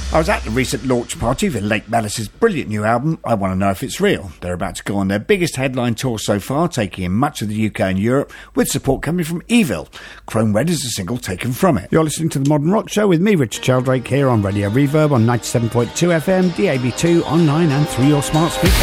I was at the recent launch party for Lake Malice's brilliant new album, I Want to Know If It's Real. They're about to go on their biggest headline tour so far, taking in much of the UK and Europe, with support coming from Evil. Chrome Red is a single taken from it. You're listening to The Modern Rock Show with me, Richard Sheldrake, here on Radio Reverb on 97.2 FM, DAB2, online and through your smart speaker.